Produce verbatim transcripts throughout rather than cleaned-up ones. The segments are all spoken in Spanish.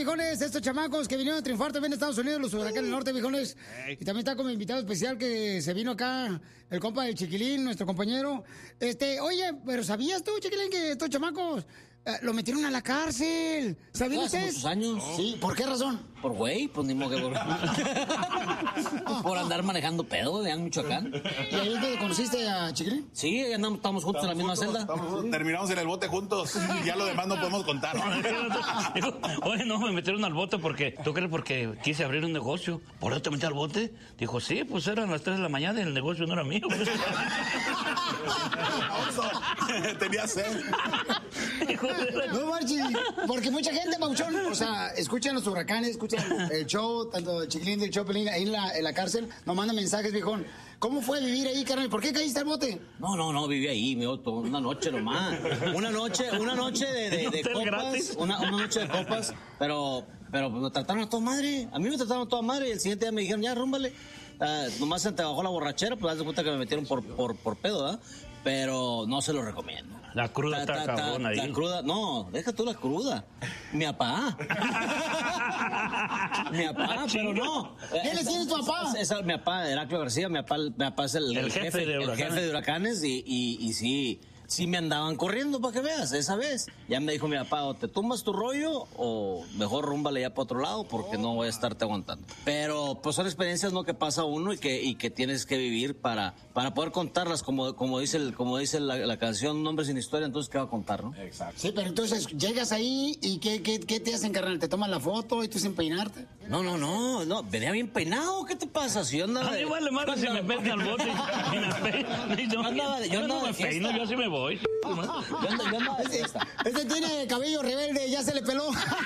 viejones, estos chamacos que vinieron a triunfar también en Estados Unidos, los huracanes del norte, viejones. Y también está como invitado especial que se vino acá, el compa del Chiquilín, nuestro compañero. Este, oye, pero ¿sabías tú, Chiquilín, que estos chamacos eh, lo metieron a la cárcel? ¿Sabían ustedes? Muchos años. Sí, ¿por qué razón? Por güey, pues ni modo que por... por andar manejando pedo de Michoacán. ¿Y ahí te conociste a Chiquilín? Sí, andamos, estamos juntos estamos en la misma juntos, celda. Estamos, terminamos en el bote juntos. Ya lo demás no podemos contar. Digo, oye, no, me metieron al bote porque, ¿tú crees? Porque quise abrir un negocio. ¿Por eso te metí al bote? Dijo, sí, pues eran las tres de la mañana y el negocio no era mío. Tenía sed. No marches, porque mucha gente, Pauchón, o sea, escuchan los huracanes, escuchan el show, tanto el Chiquilín del show, Pelín, ahí en la, en la cárcel, nos mandan mensajes, viejón. ¿Cómo fue vivir ahí, carnal? ¿Por qué caíste al bote? No, no, no, viví ahí, mi otro, una noche nomás. Una noche, una noche de, de, de copas, una, una noche de copas, pero, pero pues, me trataron a toda madre. A mí me trataron a toda madre y el siguiente día me dijeron, ya, rúmbale. Uh, nomás se te bajó la borrachera, pues haz de cuenta que me metieron por, por, por pedo, ¿verdad? Pero no se lo recomiendo. La cruda ta, está ta, cabrón ahí. La cruda, no, deja tú la cruda. Mi papá. Mi papá, pero no. ¿Qué le tienes tu papá? Es, es, mi papá, Heraclio García, mi papá, mi papá es el, el, el, jefe, jefe, de el jefe de huracanes y, y, y sí, sí me andaban corriendo para que veas, esa vez. Ya me dijo mi papá, o te tumbas tu rollo o mejor rúmbale ya para otro lado porque no voy a estarte aguantando. Pero pues son experiencias no que pasa uno y que, y que tienes que vivir para, para poder contarlas, como, como dice, el, como dice la, la canción Un hombre sin historia, entonces ¿qué va a contar, no? Exacto. Sí, pero entonces llegas ahí y ¿qué, qué, qué te hacen, carnal? ¿Te toman la foto y tú sin peinarte? No, no, no, no, venía bien peinado, ¿qué te pasa? Si yo andaba... A mí igual le mando si me meten al bote y me peino. Yo andaba, yo no me peino, yo sí me voy. Yo ando, yo ando ese, ese tiene cabello rebelde, ya se le peló.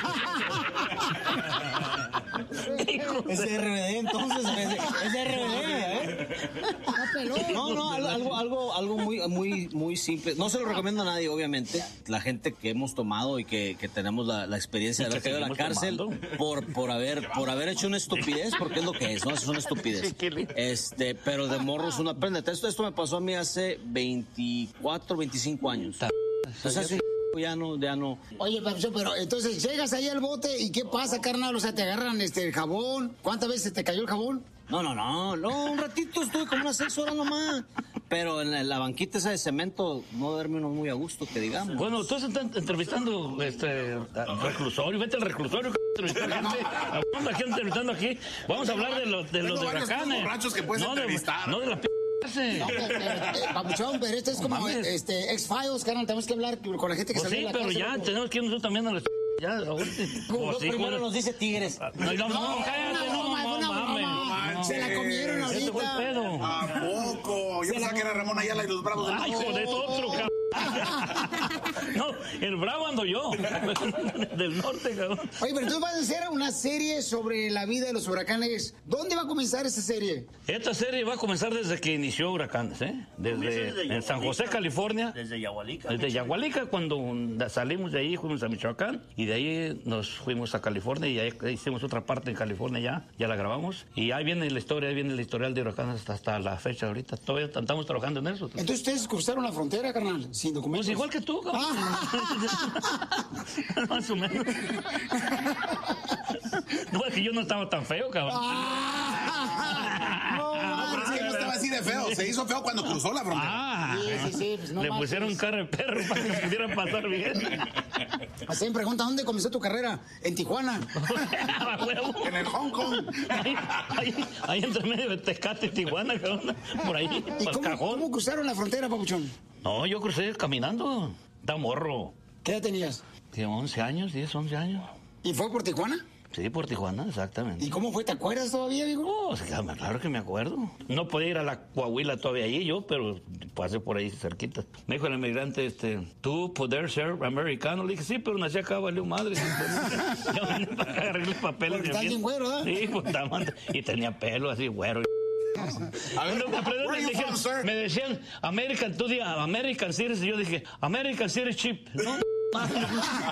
Es R B D, entonces, es R B D, ¿eh? No, no, algo, algo, algo muy, muy, muy simple. No se lo recomiendo a nadie, obviamente. La gente que hemos tomado y que, que tenemos la, la experiencia de haber caído a la cárcel por, por haber, por haber hecho una estupidez, porque es lo que es, ¿no? Es una estupidez. Este, pero de morros uno aprende. Esto, esto me pasó a mí hace veinticuatro, veinticinco años. O sea, sí, ya no, ya no. Oye, Papuchón, pero entonces llegas ahí al bote y ¿qué pasa, carnal? O sea, te agarran este el jabón. ¿Cuántas veces te cayó el jabón? No, no, no, no, un ratito estuve como unas seis horas nomás. Pero en la, en la banquita esa de cemento no duerme uno muy a gusto, que digamos. Bueno, tú estás entrevistando este al reclusorio, vete al reclusorio, vamos aquí entrevistando aquí. Vamos a hablar de los de los de huracanes. Borrachos que puedes no entrevistar. De, no de la p No, pero, pero, Papuchón, pero esto es como no, este, X-Files, carnal, tenemos que hablar con la gente que pues salió sí, de la pero cárcel, ya ¿no? tenemos que ir nosotros también a la ya, como sí, primero nos dice tigres. No, no, no, cállate, no, no mames. Se la comieron ahorita. Ese fue el pedo. ¿A poco? Yo pensaba que era Ramón Ayala y los Bravos del Ay, hijo de otro, cabrón. No, el bravo ando yo. Del norte, cabrón. Oye, pero tú vas a hacer una serie sobre la vida de los huracanes. ¿Dónde va a comenzar esa serie? Esta serie va a comenzar desde que inició Huracanes, ¿eh? Desde, desde en San José, California. Desde Yahualica. Desde Yahualica, cuando salimos de ahí, fuimos a Michoacán. Y de ahí nos fuimos a California y ahí hicimos otra parte en California ya. Ya la grabamos. Y ahí viene la historia, ahí viene el historial de Huracanes hasta, hasta la fecha ahorita. Todavía estamos trabajando en eso. Entonces ustedes cruzaron la frontera, carnal, sin documentos. Pues igual que tú, cabrón. Más o menos. No, es que yo no estaba tan feo, cabrón. No, no, pero es que no estaba así de feo. Se hizo feo cuando cruzó la frontera. Ah, sí, sí, sí, pues no le más, pusieron pues. cara de perro para que pudieran pasar bien. Así me pregunta, ¿dónde comenzó tu carrera? En Tijuana. En el Hong Kong. Ahí, ahí, ahí entre medio de Tecate y Tijuana, cabrón. Por ahí, ¿Y por cómo, cajón. cómo cruzaron la frontera, Papuchón? No, yo crucé caminando. Da morro. ¿Qué edad tenías? De once años, diez, once años. ¿Y fue por Tijuana? Sí, por Tijuana, exactamente. ¿Y cómo fue? ¿Te acuerdas todavía, amigo? Oh, claro que me acuerdo. No podía ir a la Coahuila todavía allí yo, pero pasé por ahí cerquita. Me dijo el inmigrante, este, ¿tú poder ser americano? Le dije, sí, pero nací acá, valió madre. Yo vine para acá, agarré los papeles. Porque estás bien güero, ¿verdad? Sí, pues estaba, y tenía pelo así, güero. A ver, No, pero me, decían, from, me decían American, tú di American Series, y yo dije American Series Chip. No, madre.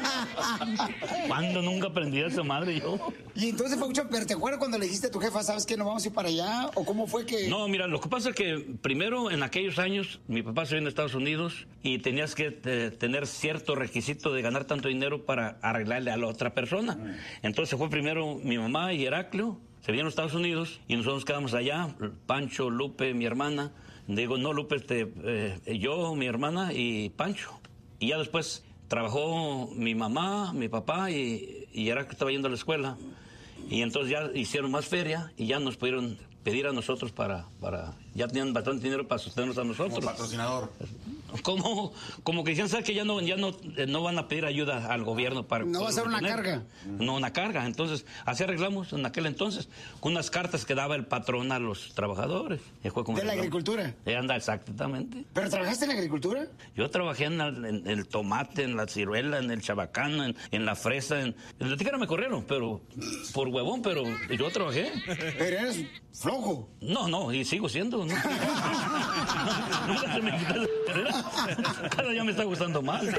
¿Cuándo nunca aprendí a esa madre yo? Y entonces, Papuchón, pero ¿te acuerdas cuando le dijiste a tu jefa, sabes que no vamos a ir para allá? ¿O cómo fue que...? No, mira, lo que pasa es que primero, en aquellos años, mi papá se vino a Estados Unidos y tenías que eh, tener cierto requisito de ganar tanto dinero para arreglarle a la otra persona. Entonces fue primero mi mamá y Heraclio, se vinieron a Estados Unidos y nosotros quedamos allá, Pancho, Lupe, mi hermana. Digo, no, Lupe, este, eh, yo, mi hermana y Pancho. Y ya después trabajó mi mamá, mi papá y, y Heraclio estaba yendo a la escuela. Y entonces ya hicieron más feria y ya nos pudieron pedir a nosotros para... para ya tenían bastante dinero para sostenernos a nosotros. Como patrocinador. Como, como que decían, ¿sabes que ya no, ya no, eh, no van a pedir ayuda al gobierno para... No va a ser una carga. No, una carga. Entonces, así arreglamos en aquel entonces, con unas cartas que daba el patrón a los trabajadores. Y fue como ¿De la arreglamos. agricultura? Eh, anda, exactamente. ¿Pero trabajaste en la agricultura? Yo trabajé en, la- en el tomate, en la ciruela, en el chabacano, en, en la fresa. En, en la tijera me corrieron, pero por huevón, pero yo trabajé. Pero eres flojo. No, no, y sigo siendo. ¿no? Nunca se me quitó la carrera. Cada día me está gustando más. El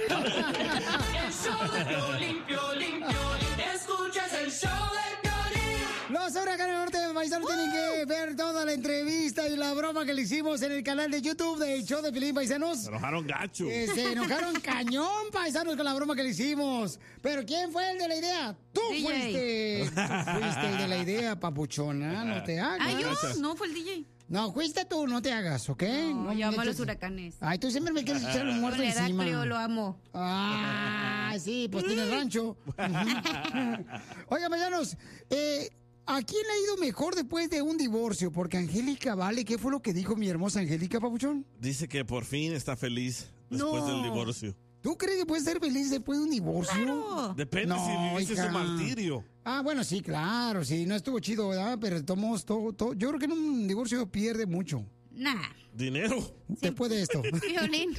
show de Piolín, Piolín, Piolín. Escuchas el show de Piolín. Los huracanes norte de Paisanos tienen que ver toda la entrevista y la broma que le hicimos en el canal de YouTube del show de Piolín, Paisanos. Se enojaron gacho. Eh, se enojaron cañón, paisanos, con la broma que le hicimos. Pero ¿quién fue el de la idea? ¡Tú D J. fuiste! Tú fuiste el de la idea, papuchona. No te hagas. Ah, yo, no fue el D J. No, fuiste tú, no te hagas, ¿ok? No, yo amo a me los eches- huracanes. Ay, tú siempre me quieres echar un muerto Con encima. Heraclio lo amo. Ah, sí, pues tiene rancho. Oiga, paisanos, eh, ¿a quién le ha ido mejor después de un divorcio? Porque Angélica, vale, ¿qué fue lo que dijo mi hermosa Angélica, papuchón? Dice que por fin está feliz después No. del divorcio. ¿Tú crees que puedes ser feliz después de un divorcio? Claro. Depende No, si viviste hija. su martirio. Ah, bueno, sí, claro, sí, no estuvo chido, ¿verdad? Pero tomamos todo, todo. Yo creo que en un divorcio pierde mucho Nah. Dinero. después de esto. Violín.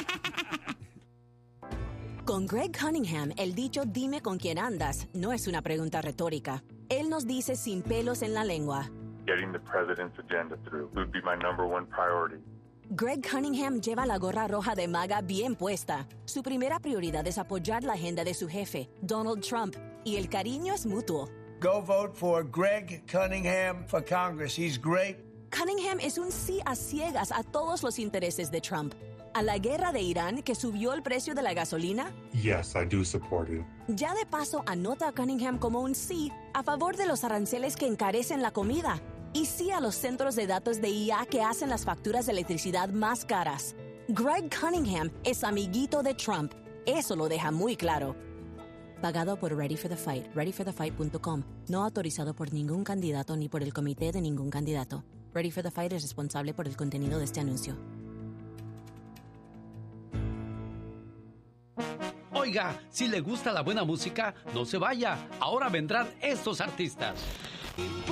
Con Greg Cunningham, el dicho dime con quién andas no es una pregunta retórica. Él nos dice sin pelos en la lengua. Getting the president's agenda through would be my number one priority. Greg Cunningham lleva la gorra roja de MAGA bien puesta. Su primera prioridad es apoyar la agenda de su jefe, Donald Trump, y el cariño es mutuo. Go vote for Greg Cunningham for Congress. He's great. Cunningham es un sí a ciegas a todos los intereses de Trump. A la guerra de Irán, que subió el precio de la gasolina. Yes, I do support it. Ya de paso anota a Cunningham como un sí a favor de los aranceles que encarecen la comida. Y sí a los centros de datos de I A que hacen las facturas de electricidad más caras. Greg Cunningham es amiguito de Trump. Eso lo deja muy claro. Pagado por Ready for the Fight, ready for the fight punto com. No autorizado por ningún candidato ni por el comité de ningún candidato. Ready for the Fight es responsable por el contenido de este anuncio. Oiga, si le gusta la buena música, no se vaya. Ahora vendrán estos artistas.